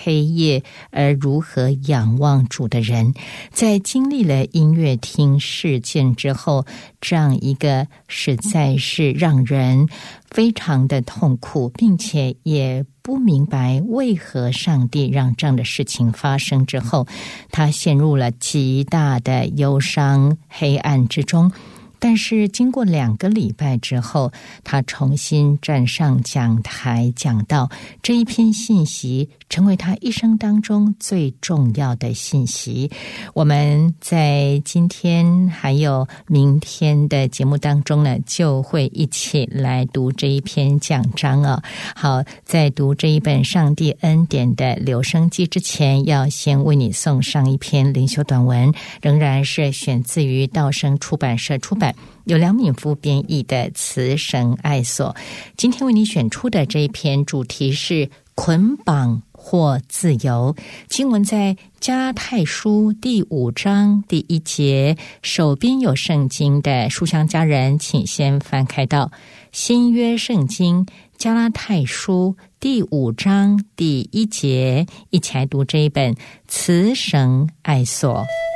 黑夜而如何仰望主的人，在经历了音乐厅事件之后，这样一个实在是让人非常的痛苦，并且也不明白为何上帝让这样的事情发生之后，他陷入了极大的忧伤黑暗之中。但是经过2个礼拜之后，他重新站上讲台讲道，这一篇信息成为他一生当中最重要的信息。我们在今天还有明天的节目当中呢，就会一起来读这一篇讲章啊。好，在读这一本上帝恩典的留声机之前，要先为你送上一篇灵修短文，仍然是选自于道生出版社出版，由梁敏夫编译的《慈神爱所》。今天为你选出的这一篇主题是捆绑或自由，经文在加拉太书第5章第1节。手边有圣经的书香家人，请先翻开到新约圣经加拉太书第5章第1节，一起来读这一本《慈神爱所》。